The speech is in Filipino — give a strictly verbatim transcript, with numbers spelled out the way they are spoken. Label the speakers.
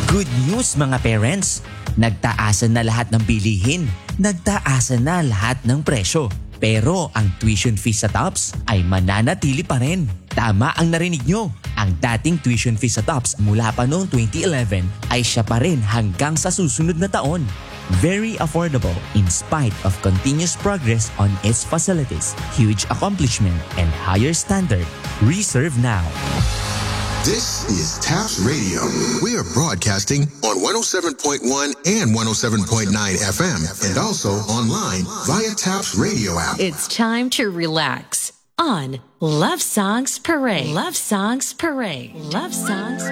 Speaker 1: Good news mga parents! Nagtaasan na lahat ng bilihin. Nagtaasan na lahat ng presyo. Pero ang tuition fee sa Tops ay mananatili pa rin. Tama ang narinig nyo. Ang dating tuition fee sa Tops mula pa noong twenty eleven ay siya pa rin hanggang sa susunod na taon. Very affordable in spite of continuous progress on its facilities, huge accomplishment, and higher standard. Reserve now.
Speaker 2: This is Taps Radio. We are broadcasting on one oh seven point one and one oh seven point nine F M and also online via Taps Radio app.
Speaker 3: It's time to relax on Love Songs Parade. Love Songs Parade. Love Songs